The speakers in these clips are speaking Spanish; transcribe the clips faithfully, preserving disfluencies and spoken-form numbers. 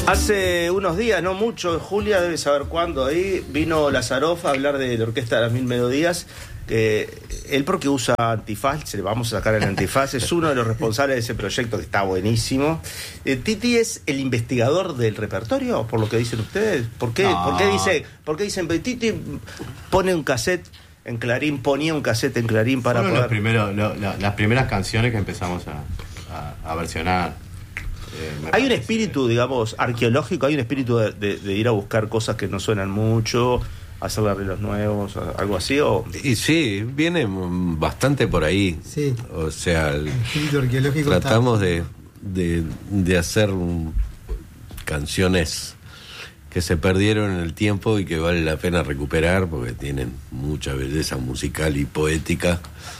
Hace unos días, no mucho, Julia debe saber cuándo, ahí vino Lazaroff a hablar de la Orquesta de las Mil Melodías, que él porque usa antifaz, se le vamos a sacar el antifaz, es uno de los responsables de ese proyecto que está buenísimo. Eh, Titi es el investigador del repertorio, por lo que dicen ustedes. ¿Por qué, No. ¿por qué, dice, ¿por qué dicen, Titi pone un cassette en Clarín, ponía un cassette en Clarín para Fueron poder... los primeros, lo- la- las primeras canciones que empezamos a, a, a versionar. Eh, me Hay un parece. espíritu, digamos, arqueológico, hay un espíritu de, de- de ir a buscar cosas que no suenan mucho, hacer arreglos nuevos, algo así, o... Y sí, viene mm, bastante por ahí. Sí. O sea, el- El espíritu arqueológico tratamos está- de, de, de hacer mm, canciones que se perdieron en el tiempo y que vale la pena recuperar porque tienen mucha belleza musical y poética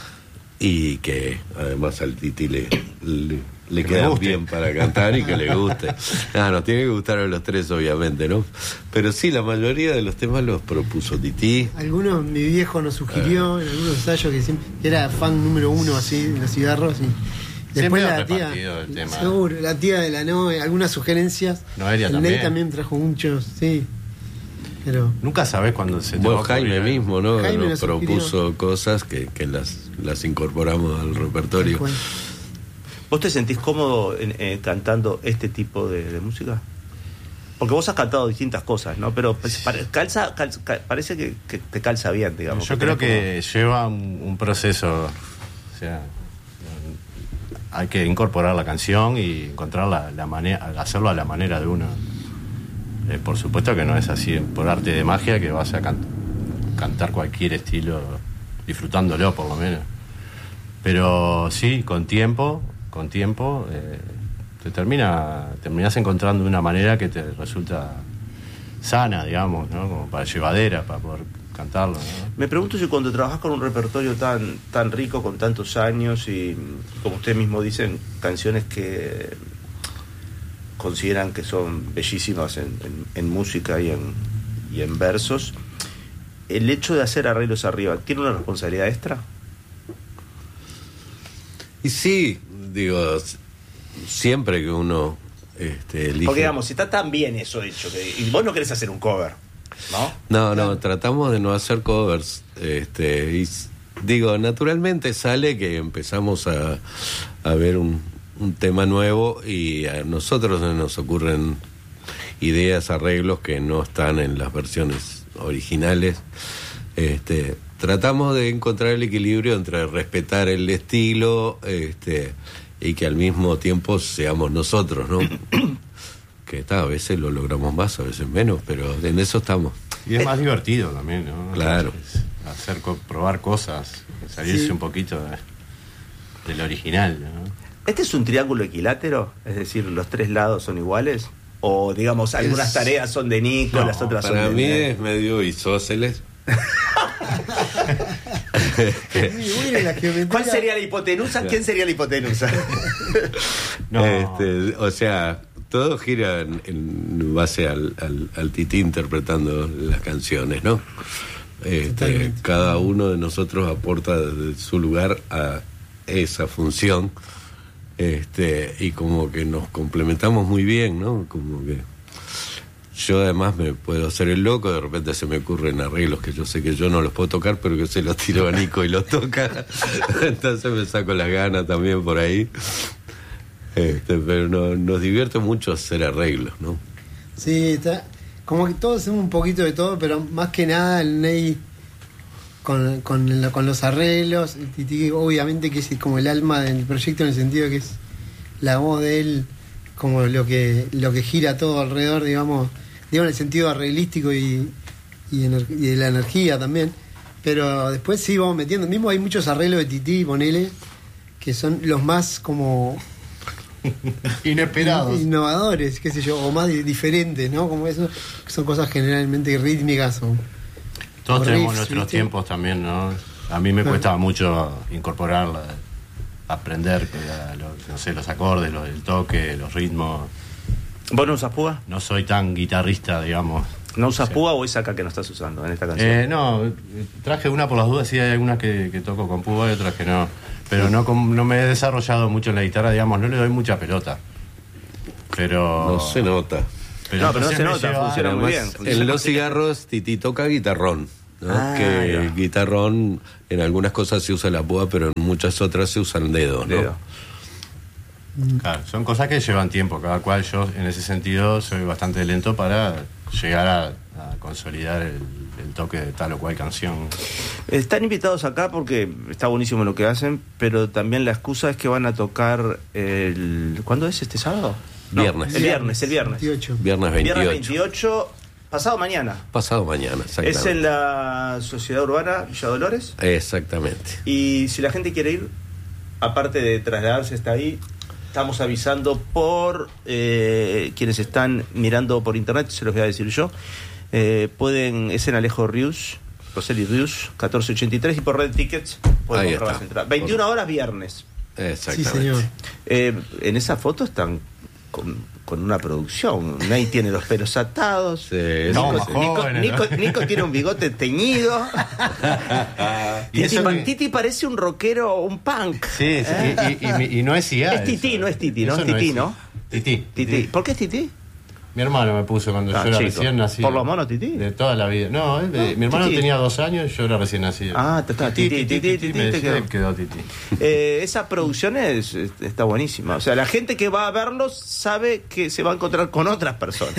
y que además al Titi le, le, le Que quedan le guste. bien para cantar y que le guste. Ah, nos tiene que gustar a los tres, obviamente, ¿no? Pero sí, la mayoría de los temas los propuso Titi. Algunos, mi viejo nos sugirió en algunos ensayos que siempre que era fan número uno así de los cigarros y después Siempre la tía, repartido el tema. seguro, la tía de la Noe, algunas sugerencias. Noelia el también. Ney también trajo muchos, sí. Pero Nunca sabés cuándo se te Bueno, va a ocurrir, Jaime ¿eh? mismo, ¿no? Jaime Nos nos sugirió. propuso cosas que, que las, las incorporamos al repertorio. bueno, ¿Vos te sentís cómodo en- eh, cantando este tipo de, de música? Porque vos has cantado distintas cosas, ¿no? Pero pues, pare- calza, calza- ca- parece que, que te calza bien, digamos. Yo creo que lleva un, un proceso, o sea, hay que incorporar la canción y encontrar la, la manera, hacerlo a la manera de uno. Eh, por supuesto que no es así por arte de magia que vas a can- cantar cualquier estilo disfrutándolo por lo menos. Pero sí, con tiempo, con tiempo, eh, te termina, terminas encontrando una manera que te resulta sana, digamos, ¿no? Como para llevadera, para poder cantarlo, ¿no? Me pregunto si cuando trabajas con un repertorio tan tan rico, con tantos años y, como ustedes mismos dicen, canciones que consideran que son bellísimas en, en- en música y en, y en versos, el hecho de hacer arreglos arriba, ¿tiene una responsabilidad extra? Y sí, digo, s- siempre que uno este, elige... Porque, digamos, si está tan bien eso hecho, que, y vos no querés hacer un cover, ¿no? No, no, tratamos de no hacer covers. Este, y s- digo, naturalmente sale que empezamos a, a ver un, un tema nuevo y a nosotros se nos ocurren ideas, arreglos que no están en las versiones originales. Este, tratamos de encontrar el equilibrio entre respetar el estilo este, y que al mismo tiempo seamos nosotros, ¿no? Que está, a veces lo logramos más, a veces menos, pero en eso estamos. Y es más divertido también, ¿no? Claro. Es hacer, co- probar cosas, salirse Sí. un poquito de- del original, ¿no? ¿Este es un triángulo equilátero? Es decir, ¿los tres lados son iguales? O, digamos, algunas Es- tareas son de Nico, No, las otras son Para de... mí es medio isósceles. muy buena la geometría. ¿Cuál sería la hipotenusa? ¿Quién sería la hipotenusa? No. Este, o sea, todo gira en, en base al, al, al Tití interpretando las canciones, ¿no? Este, Totalmente. cada uno de nosotros aporta desde su lugar a esa función, este, y como que nos complementamos muy bien, ¿no? Como que yo además me puedo hacer el loco, de repente se me ocurren arreglos que yo sé que yo no los puedo tocar, pero que se los tiro a Nico y los toca. Entonces me saco las ganas también por ahí. Este, pero no, nos divierte mucho hacer arreglos, ¿no? Sí, está, como que todos hacemos un poquito de todo, pero más que nada el Ney con, con, la- con los arreglos, el Titi obviamente que es como el alma del proyecto en el sentido que es la voz de él, como lo que lo que gira todo alrededor, digamos, digamos en el sentido arreglístico y, y, ener- y de la energía también. Pero después sí vamos metiendo, mismo hay muchos arreglos de Titi, ponele, que son los más como Inesperados. innovadores, qué sé yo, o más di- diferentes, ¿no? Como eso, que son cosas generalmente rítmicas o Todos o tenemos riffs, nuestros ¿viste? tiempos también, ¿no? A mí me Claro. cuesta mucho incorporarla, aprender, que la- los, no sé, los acordes, los, el toque, los ritmos. ¿Vos no usas púa? No soy tan guitarrista, digamos. ¿No usas Sí. púa o es acá que no estás usando en esta canción? Eh, no, traje una por las dudas, sí hay algunas que, que toco con púa y otras que no. Pero no, com- no me he desarrollado mucho en la guitarra, digamos, no le doy mucha pelota. Pero... No se nota. No, pero no entonces se me nota, lleva- funciona muy bien. Además, en los cigarros Titi toca guitarrón, ¿no? Ah, que ahí va. el guitarrón en algunas cosas se usa la púa, pero en muchas otras se usa el dedo, ¿no? Dedo. Claro, son cosas que llevan tiempo, cada cual. Yo en ese sentido soy bastante lento para llegar a, a consolidar el, el toque de tal o cual canción. Están invitados acá porque está buenísimo lo que hacen, pero también la excusa es que van a tocar el... ¿Cuándo es este sábado? No, Viernes. el viernes, el viernes. veintiocho. Viernes veintiocho. Viernes veintiocho, pasado mañana. Pasado mañana, exactamente. Es en la Sociedad Urbana Villa Dolores. Exactamente. Y si la gente quiere ir, aparte de trasladarse hasta ahí, estamos avisando por eh, quienes están mirando por internet, se los voy a decir yo. Eh, pueden, es en Alejo Rius, Roseli Rius, catorce ochenta y tres, y por Red Tickets pueden Ahí comprar está. las entradas. veintiuna horas viernes. Exactamente. Sí, señor. Eh, en esa foto están con, con una producción. Ney tiene los pelos atados. Sí, No, Nico, más Nico- jóvenes, Nico- ¿no? Nico tiene un bigote teñido. Y Titi, eso pa- que- Titi parece un rockero, un punk. Sí, sí, y, y- y mi- y no es I A. Es Titi, eso. no es Titi, ¿no? Eso Es Titi, I A. ¿no? Titi. Titi. ¿Por qué es Titi? Mi hermano me puso cuando Ah, yo era chico. recién nacido. ¿Por los monos, Titi? De toda la vida. No, él, No, mi hermano Titi. tenía dos años y yo era recién nacido. Ah, está, está, Titi, Titi, Titi, me te decía, quedó. quedó Titi. Eh, esa producción es, es- está buenísima. O sea, la gente que va a verlos sabe que se va a encontrar con otras personas.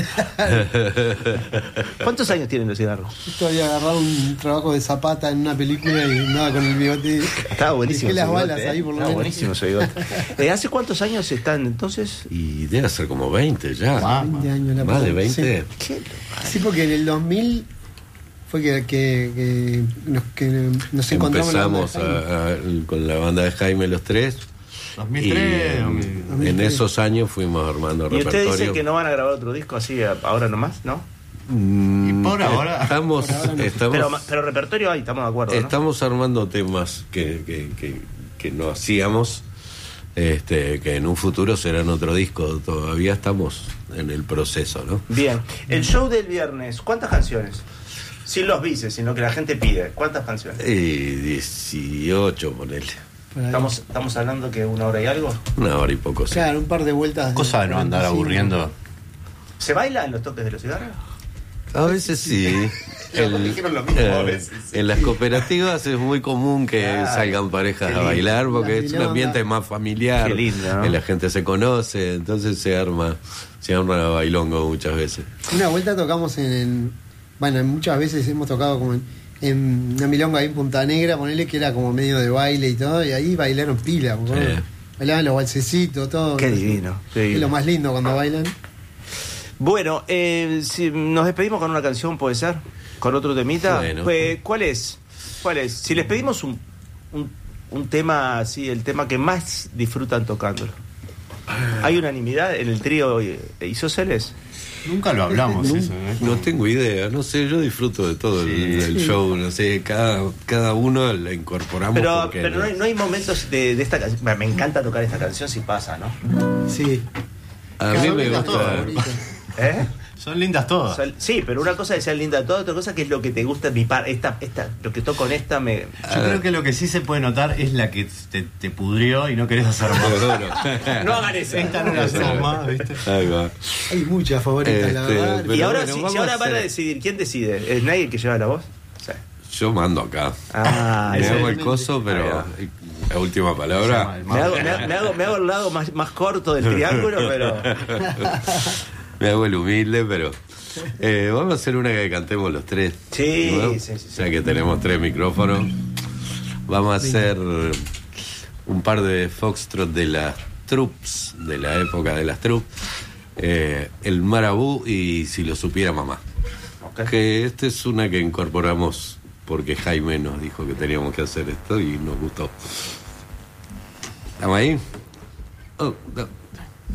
¿Cuántos años tienen los cigarros? Justo había agarrado un trabajo de Zapata en una película y andaba con el bigote. Estaba buenísimo. Dejé las ese bigote, balas ¿eh? ahí por lo Estaba menos. buenísimo ese bigote. Eh, ¿Hace cuántos años están entonces? Y debe ser como veinte ya. Ah, veinte años la Más de producción. veinte. ¿Qué? Sí. Sí, porque en el dos mil fue que, que, que nos, que nos encontramos en la banda Empezamos de Jaime. a- a- con la banda de Jaime los tres. dos mil Y tres. en, dos mil- en esos años fuimos armando Y usted repertorio. dice que no van a grabar otro disco así a- ahora nomás, ¿no? Mm, Y por ahora- estamos, estamos, Pero, pero repertorio hay, estamos de acuerdo, ¿no? estamos armando temas que, que, que, que no hacíamos, este, que en un futuro serán otro disco. Todavía estamos en el proceso, ¿no? Bien. El show del viernes, ¿cuántas canciones? Sin los bices, sino que la gente pide. ¿Cuántas canciones? Y dieciocho, ponele. Por ahí. Estamos, estamos hablando que una hora y algo. Una hora y poco, sí. Claro, un par de vueltas. Cosa de no andar cuarenta y cinco. aburriendo. ¿Se baila en los toques de los cigarros? A veces sí. Todos dijeron lo mismo a veces. En las cooperativas es muy común que Claro. salgan parejas Qué a lindo. bailar porque La es un milonga. ambiente más familiar. Qué lindo, ¿no? Que la gente se conoce, entonces se arma, se arma la bailongo muchas veces. Una vuelta tocamos en, en- bueno, muchas veces hemos tocado como en, en una milonga ahí en Punta Negra, ponele que era como medio de baile y todo, y ahí bailaron pila, porque, Sí. bueno, bailaban los balsecitos, todo. Qué divino, qué divino. Es lo más lindo cuando bailan. Bueno, eh, si nos despedimos con una canción, ¿puede ser? ¿Con otro temita? Bueno. Pues, ¿cuál es? ¿Cuál es? Si les pedimos un, un, un tema así, el tema que más disfrutan tocándolo. ¿Hay unanimidad en el trío eh, Isósceles? Nunca lo hablamos eso, ¿eh? No tengo idea, no sé, yo disfruto de todo el, Sí. el show, no sé, cada, cada uno la incorporamos. Pero, porque pero no, hay, no hay momentos de, de esta canción. Me encanta tocar esta canción si pasa, ¿no? Sí. a mí me Cada uno gusta. toca. ¿Eh? Son lindas todas. O sea, sí, pero una cosa es ser linda todo, otra cosa que es lo que te gusta, mi par, esta, esta, lo que toco en esta me. Yo creo que lo que sí se puede notar es la que te, te pudrió y no querés hacer más. No hagan eso. Esta no la hacemos más, ¿viste? Ahí va. Hay muchas favoritas, la Este, verdad. pero Y ahora, bueno, si, vamos si ahora a van a hacer- decidir, ¿quién decide? ¿Es Ney el que lleva la voz? Sí. Yo mando acá. Ah, me ese- hago el coso, pero la última palabra. me, hago, me, hago, me, hago, me hago el lado más, más corto del triángulo, pero. Me hago el humilde, pero eh, vamos a hacer una que cantemos los tres. Sí, ¿no? sí, sí, sí. Ya que tenemos tres micrófonos. Vamos a hacer un par de foxtrot de las troops, de la época de las troops. Eh, el Marabú y Si lo supiera mamá. Ok. Que esta es una que incorporamos porque Jaime nos dijo que teníamos que hacer esto y nos gustó. ¿Estamos ahí? Oh, no.